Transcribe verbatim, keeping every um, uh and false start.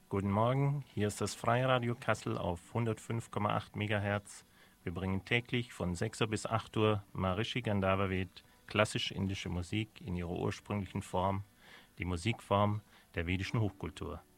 Guten Morgen, hier ist das Freiradio Kassel auf hundertfünf Komma acht Megahertz. Wir bringen täglich von sechs Uhr bis acht Uhr Maharishi Gandharva Ved, klassische indische Musik in ihrer ursprünglichen Form, die Musikform der vedischen Hochkultur.